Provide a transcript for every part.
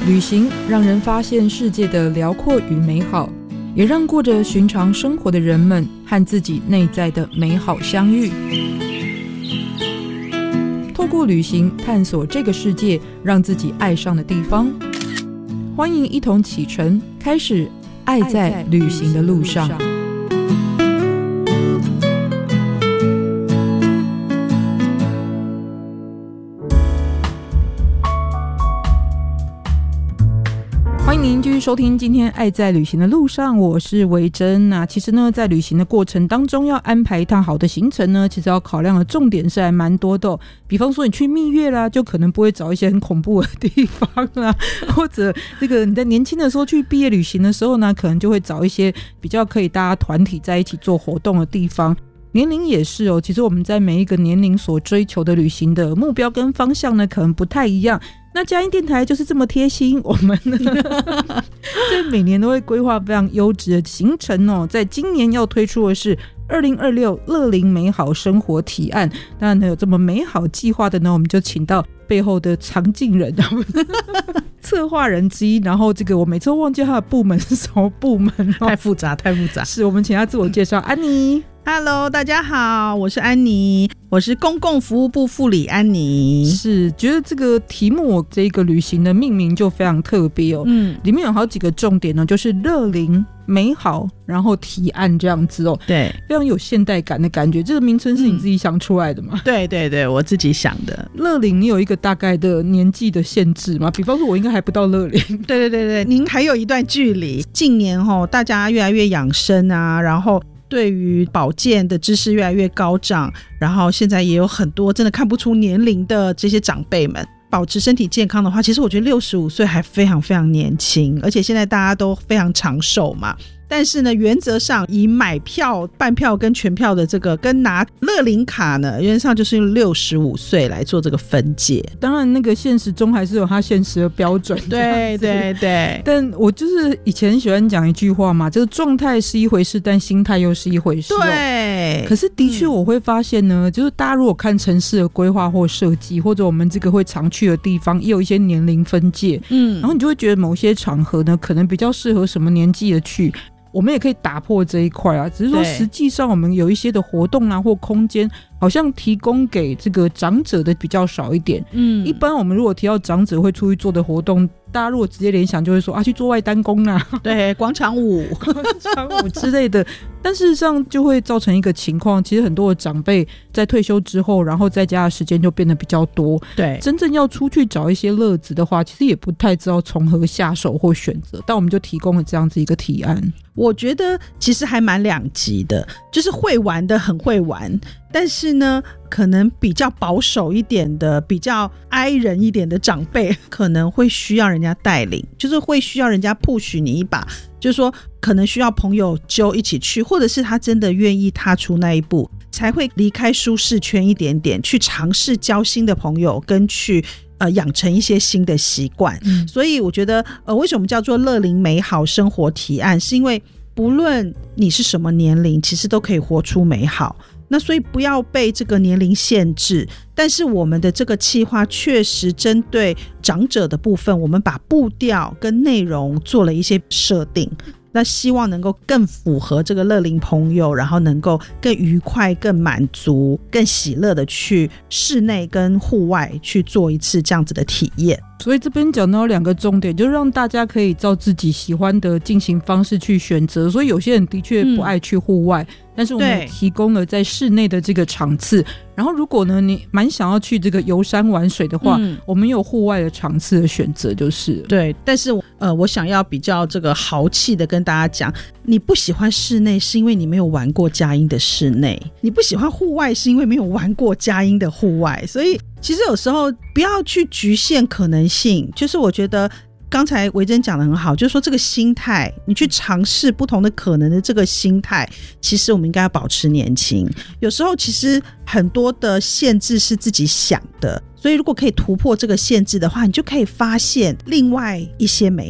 旅行让人发现世界的辽阔与美好，也让过着寻常生活的人们和自己内在的美好相遇。透过旅行探索这个世界让自己爱上的地方，欢迎一同启程，开始爱在旅行的路上。欢迎您继续收听今天爱在旅行的路上，我是维珍。其实呢，在旅行的过程当中要安排一趟好的行程呢，其实要考量的重点是还蛮多的比方说你去蜜月啦，就可能不会找一些很恐怖的地方啦，或者这个你在年轻的时候去毕业旅行的时候呢，可能就会找一些比较可以大家团体在一起做活动的地方。年龄也是其实我们在每一个年龄所追求的旅行的目标跟方向呢，可能不太一样。那佳音电台就是这么贴心，我们呢在每年都会规划非常优质的行程在今年要推出的是2026乐龄美好生活提案。当然呢，有这么美好计划的呢，我们就请到背后的常进人策划人之一，然后这个我每次都忘记他的部门是什么部门太复杂是我们请他自我介绍。安妮。 Hello， 大家好，我是安妮，我是公共服务部副理安妮。 是觉得这个题目这个旅行的命名就非常特别里面有好几个重点就是乐龄美好然后提案这样子对， 非常有现代感的感觉。这个名称是你自己想出来的吗？ 对对对，我自己想的。 乐龄你有一个大概的年纪的限制吗？比方说我应该还不到乐龄。 对对对对，您还有一段距离。近年大家越来越养生啊，然后对于保健的知识越来越高涨，然后现在也有很多真的看不出年龄的这些长辈们保持身体健康的话，其实我觉得65岁还非常非常年轻，而且现在大家都非常长寿嘛。但是呢，原则上以买票、半票跟全票的这个跟拿乐龄卡呢，原则上就是用65岁来做这个分界。 当然那个现实中还是有它现实的标准。 对对对。 但我就是以前喜欢讲一句话嘛，就是状态是一回事，但心态又是一回事。 对。 可是的确我会发现呢，就是大家如果看城市的规划或设计，或者我们这个会常去的地方，也有一些年龄分界。然后你就会觉得某些场合呢，可能比较适合什么年纪的去。我们也可以打破这一块只是说实际上我们有一些的活动或空间好像提供给这个长者的比较少一点。一般我们如果提到长者会出去做的活动，大家如果直接联想就会说去做外单工对，广场舞之类的。但事实上就会造成一个情况，其实很多的长辈在退休之后，然后在家的时间就变得比较多。 对， 真正要出去找一些乐子的话，其实也不太知道从何下手或选择，但我们就提供了这样子一个提案。 我觉得其实还蛮两极的，就是会玩的很会玩，但是呢可能比较保守一点的，比较哀人一点的长辈可能会需要人家带领，就是会需要人家 push 你一把，就是说可能需要朋友揪一起去，或者是他真的愿意踏出那一步，才会离开舒适圈一点点，去尝试交新的朋友跟去养成一些新的习惯。所以我觉得为什么叫做乐龄美好生活提案，是因为不论你是什么年龄，其实都可以活出美好。那所以不要被这个年龄限制，但是我们的这个企划确实针对长者的部分，我们把步调跟内容做了一些设定，那希望能够更符合这个乐龄朋友，然后能够更愉快、更满足、更喜乐的去室内跟户外去做一次这样子的体验。 所以这边讲到两个重点，就是让大家可以照自己喜欢的进行方式去选择。所以有些人的确不爱去户外，但是我们提供了在室内的这个场次。然后如果呢你蛮想要去这个游山玩水的话，我们有户外的场次的选择就是对。但是我想要比较这个豪气的跟大家讲，你不喜欢室内是因为你没有玩过佳音的室内，你不喜欢户外是因为没有玩过佳音的户外。所以其实有时候不要去局限可能性，就是我觉得刚才维珍讲得很好，就是说这个心态，你去尝试不同的可能的这个心态，其实我们应该要保持年轻。有时候其实很多的限制是自己想的，所以如果可以突破这个限制的话，你就可以发现另外一些美好。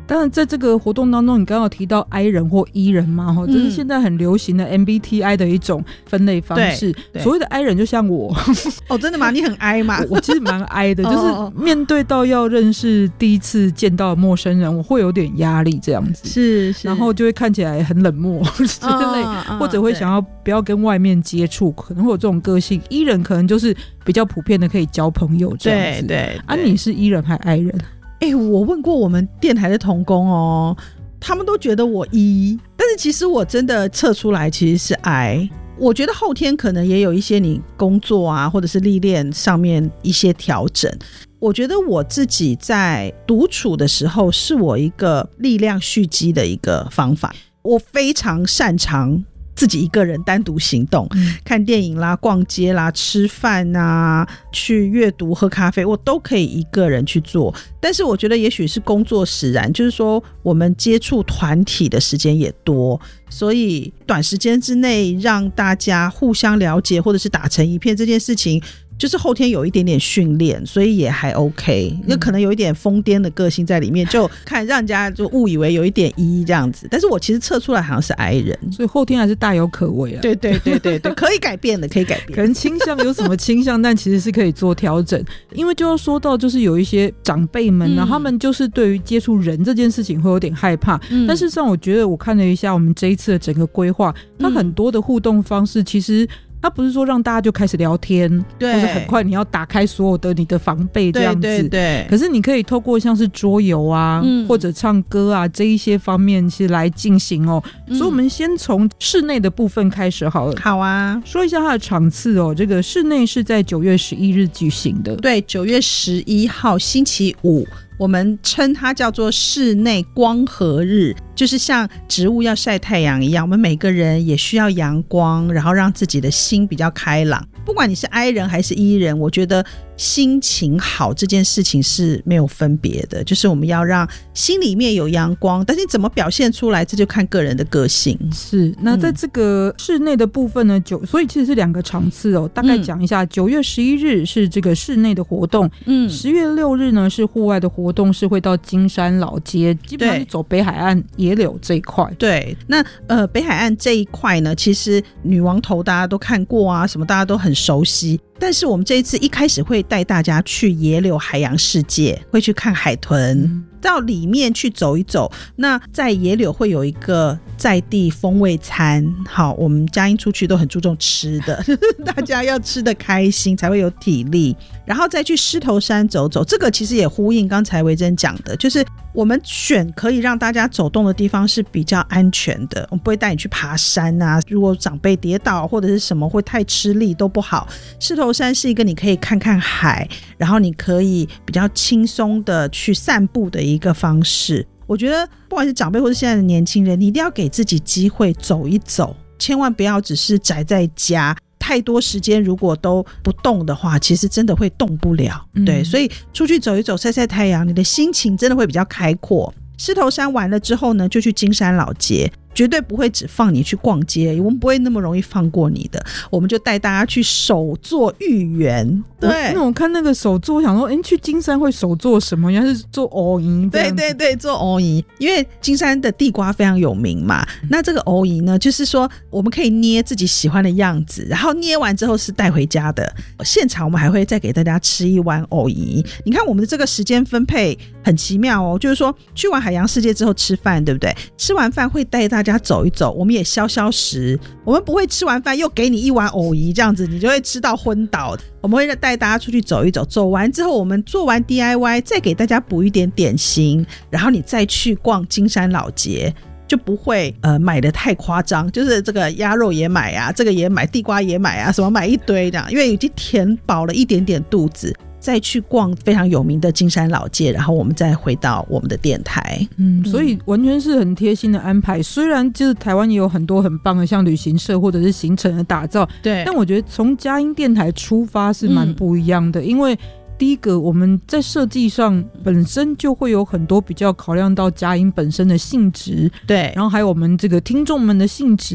当然在这个活动当中你刚刚有提到 I 人或 E 人嘛，这是现在很流行的 MBTI 的一种分类方式。所谓的 I 人就像我哦，真的吗？你很 I 吗？ 我其实蛮 I 的就是面对到要认识第一次见到陌生人我会有点压力这样子， 是然后就会看起来很冷漠之类，或者会想要不要跟外面接触，可能会有这种个性。 E 人可能就是比较普遍的可以交朋友这样子。对啊，你是 E 人还 I 人？ 我问过我们电台的同工哦，他们都觉得我 E， 但是其实我真的测出来其实是 I。 我觉得后天可能也有一些你工作啊或者是历练上面一些调整。我觉得我自己在独处的时候是我一个力量蓄积的一个方法，我非常擅长自己一个人单独行动，看电影啦、逛街啦、吃饭啊、去阅读、喝咖啡，我都可以一个人去做。但是我觉得也许是工作使然，就是说我们接触团体的时间也多，所以短时间之内让大家互相了解或者是打成一片这件事情，就是后天有一点点训练，所以也还 OK。那可能有一点疯癫的个性在里面，就看让人家就误以为有一点 E 这样子，但是我其实测出来好像是 I 人， 所以后天还是大有可为啊。 对对对对对，可以改变的，可以改变。 可能倾向有什么倾向，但其实是可以做调整。因为就要说到，就是有一些长辈们呢，他们就是对于接触人这件事情会有点害怕。但事实上，我觉得我看了一下我们这一次的整个规划，它很多的互动方式其实。它不是说让大家就开始聊天，或者很快你要打开所有的你的防备这样子。对对对。可是你可以透过像是桌游啊，或者唱歌啊这一些方面其实来进行哦。所以我们先从室内的部分开始好了。 好啊， 说一下它的场次哦。这个室内是在9月11日举行的。 对，9月11号星期五。我们称它叫做室内光合日，就是像植物要晒太阳一样，我们每个人也需要阳光，然后让自己的心比较开朗。不管你是 I 人还是 E 人，我觉得心情好这件事情是没有分别的，就是我们要让心里面有阳光，但是怎么表现出来这就看个人的个性。 是，那在这个室内的部分呢，所以其实是2个场次哦。大概讲一下，9月11日是这个室内的活动，10月6日呢是户外的活动，是会到金山老街，基本上是走北海岸野柳这一块。 对，那北海岸这一块呢，其实女王头大家都看过啊，什么大家都很熟悉。但是我们这一次一开始会带大家去野柳海洋世界，会去看海豚，到里面去走一走。那在野柳会有一个在地风味餐，好，我们佳音出去都很注重吃的大家要吃得开心才会有体力。然后再去狮头山走走，这个其实也呼应刚才维珍讲的，就是我们选可以让大家走动的地方是比较安全的，我们不会带你去爬山啊，如果长辈跌倒或者是什么会太吃力都不好。狮头山是一个你可以看看海，然后你可以比较轻松的去散步的一个方式。我觉得不管是长辈或是现在的年轻人，你一定要给自己机会走一走，千万不要只是宅在家，太多时间如果都不动的话，其实真的会动不了。对，所以出去走一走，晒晒太阳，你的心情真的会比较开阔。狮头山完了之后呢，就去金山老街，绝对不会只放你去逛街，我们不会那么容易放过你的，我们就带大家去手做芋圆。对， 因为我看那个手做，想说去金山会手做什么？原来是做藕银。 对对对，做藕银，因为金山的地瓜非常有名嘛。那这个藕银呢，就是说我们可以捏自己喜欢的样子，然后捏完之后是带回家的。现场我们还会再给大家吃一碗藕银。你看我们的这个时间分配很奇妙哦，就是说去完海洋世界之后吃饭，对不对？吃完饭会带大家走一走，我们也消消食，我们不会吃完饭又给你一碗藕银这样子，你就会吃到昏倒。我们会带大家出去走一走，走完之后我们做完 DIY 再给大家补一点点心，然后你再去逛金山老街，就不会买的太夸张，就是这个鸭肉也买啊，这个也买，地瓜也买啊，什么买一堆这样，因为已经填饱了一点点肚子，再去逛非常有名的金山老街，然后我们再回到我们的电台。 所以完全是很贴心的安排。虽然就是台湾也有很多很棒的像旅行社或者是行程的打造，对，但我觉得从佳音电台出发是蛮不一样的，因为第一个我们在设计上本身就会有很多比较考量到佳音本身的性质，对，然后还有我们这个听众们的性质，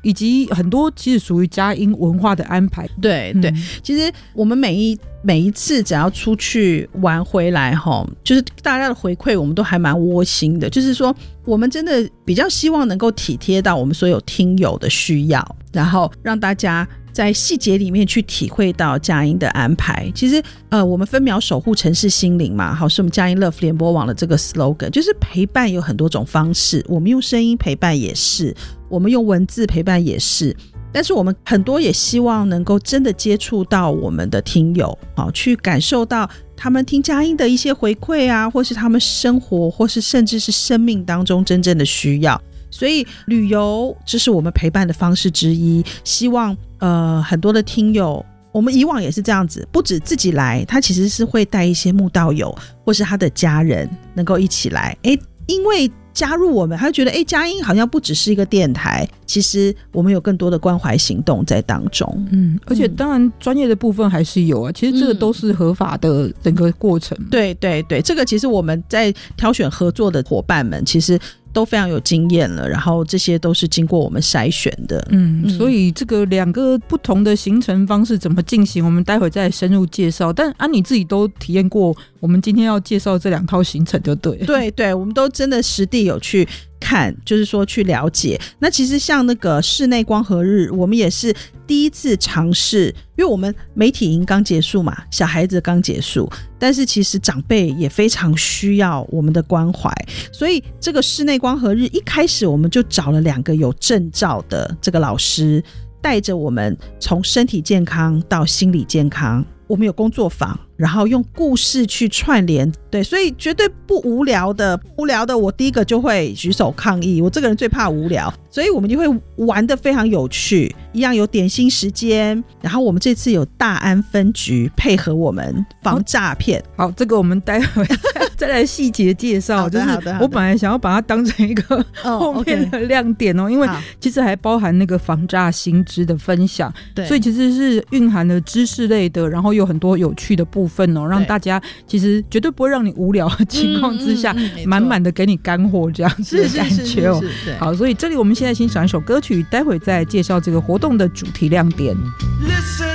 以及很多其实属于佳音文化的安排。 对对，其实我们每一次只要出去玩回来就是大家的回馈我们都还蛮窝心的，就是说我们真的比较希望能够体贴到我们所有听友的需要，然后让大家在细节里面去体会到佳音的安排。其实我们分秒守护城市心灵嘛，好，是我们佳音 Love 联播网的这个 slogan， 就是陪伴有很多种方式，我们用声音陪伴也是，我们用文字陪伴也是，但是我们很多也希望能够真的接触到我们的听友，去感受到他们听佳音的一些回馈啊，或是他们生活或是甚至是生命当中真正的需要。所以旅游这是我们陪伴的方式之一，希望很多的听友，我们以往也是这样子，不止自己来，他其实是会带一些慕道友或是他的家人能够一起来，因为加入我们，他就觉得佳音好像不只是一个电台，其实我们有更多的关怀行动在当中。 而且当然专业的部分还是有啊，其实这个都是合法的整个过程。 对对对，这个其实我们在挑选合作的伙伴们其实都非常有经验了，然后这些都是经过我们筛选的。 所以这个两个不同的行程方式怎么进行，我们待会再深入介绍。但你自己都体验过我们今天要介绍这2套行程就对了。 对对，我们都真的实地有去看，就是说去了解。那其实像那个室内光合日，我们也是第一次尝试，因为我们媒体营刚结束嘛，小孩子刚结束，但是其实长辈也非常需要我们的关怀，所以这个室内光合日一开始我们就找了2个有证照的这个老师，带着我们从身体健康到心理健康，我们有工作坊，然后用故事去串联。对，所以绝对不无聊的我第一个就会举手抗议，我这个人最怕无聊，所以我们就会玩得非常有趣，一样有点心时间，然后我们这次有大安分局配合我们防诈骗。 好，这个我们待会再来细节介绍。就是我本来想要把它当成一个后面的亮点因为其实还包含那个防诈新知的分享，所以其实是蕴含了知识类的，然后有很多有趣的部分让大家其实绝对不会让你无聊的情况之下满满的给你干货这样子的感觉好，所以这里我们现在欣赏一首歌曲，待会再介绍这个活动的主题亮点。Listen